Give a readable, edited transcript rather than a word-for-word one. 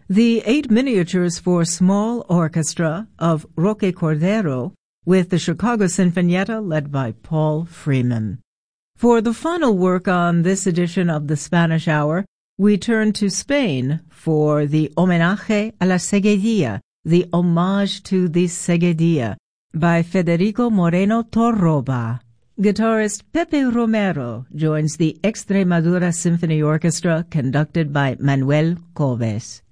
the 8 miniatures for small orchestra of Roque Cordero with the Chicago Sinfonietta led by Paul Freeman. For the final work on this edition of the Spanish Hour, we turn to Spain for the Homenaje a la Seguedilla, the Homage to the Seguedilla, by Federico Moreno Torroba. Guitarist Pepe Romero joins the Extremadura Symphony Orchestra conducted by Manuel Coves.